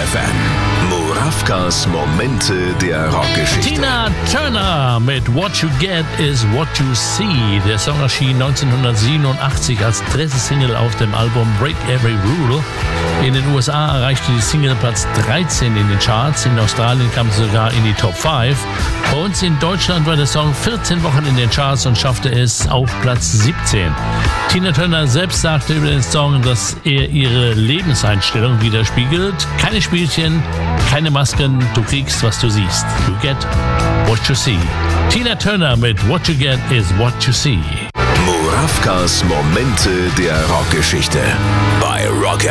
FM. Murawkas Momente der Rockgeschichte. Tina Turner mit What You Get Is What You See. Der Song erschien 1987 als dritte Single auf dem Album Break Every Rule. In den USA erreichte die Single Platz 13 in den Charts. In Australien kam sie sogar in die Top 5. Bei uns in Deutschland war der Song 14 Wochen in den Charts und schaffte es auf Platz 17. Tina Turner selbst sagte über den Song, dass er ihre Lebenseinstellung widerspiegelt. Keine Spielchen, keine Masken, du kriegst, was du siehst. You get what you see. Tina Turner mit What You Get Is What You See. Murawkas Momente der Rockgeschichte bei Rock